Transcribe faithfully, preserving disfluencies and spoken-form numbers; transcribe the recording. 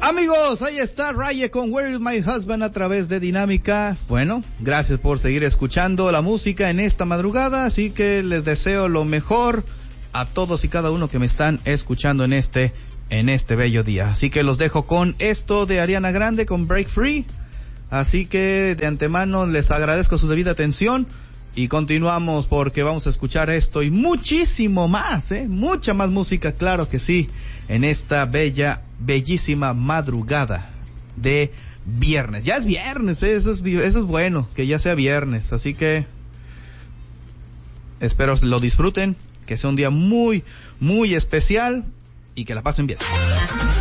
Amigos, ahí está Raye con Where is My Husband a través de Dinámica. Bueno, gracias por seguir escuchando la música en esta madrugada, así que les deseo lo mejor a todos y cada uno que me están escuchando en este en este bello día. Así que los dejo con esto de Ariana Grande con Break Free. Así que de antemano les agradezco su debida atención y continuamos porque vamos a escuchar esto y muchísimo más, eh, mucha más música, claro que sí, en esta bella, bellísima madrugada de viernes. Ya es viernes, eh, eso es, eso es bueno, que ya sea viernes, así que espero lo disfruten, que sea un día muy, muy especial y que la pasen bien.